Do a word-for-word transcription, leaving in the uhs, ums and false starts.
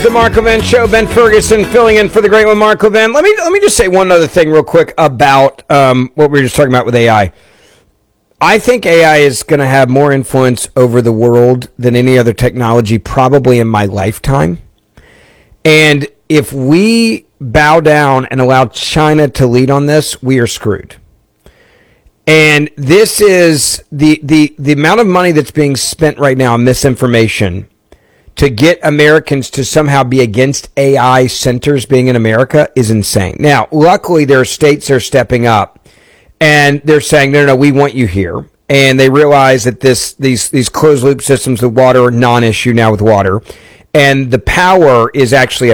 The Mark Levin Show. Ben Ferguson filling in for the great one, Mark Levin. Let me let me just say one other thing real quick about um, what we were just talking about with A I. I think A I is going to have more influence over the world than any other technology probably in my lifetime. And if we bow down and allow China to lead on this, we are screwed. And this is the the the amount of money that's being spent right now on misinformation to get Americans to somehow be against A I centers being in America is insane. Now, luckily, there are states that are stepping up, and they're saying, no, no, no, we want you here. And they realize that this these these closed-loop systems with water are non-issue now with water. And the power is actually a